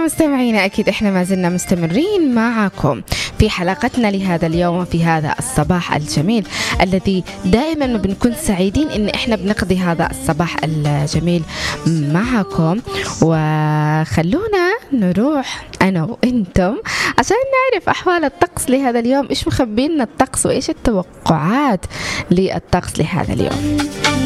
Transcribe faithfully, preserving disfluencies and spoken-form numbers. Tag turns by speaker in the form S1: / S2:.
S1: مستمعينا أكيد إحنا ما زلنا مستمرين معكم في حلقتنا لهذا اليوم وفي هذا الصباح الجميل الذي دائما ما بنكون سعيدين إن إحنا بنقضي هذا الصباح الجميل معكم. وخلونا نروح أنا وإنتم عشان نعرف أحوال الطقس لهذا اليوم، إيش مخبينا الطقس وإيش التوقعات للطقس لهذا اليوم.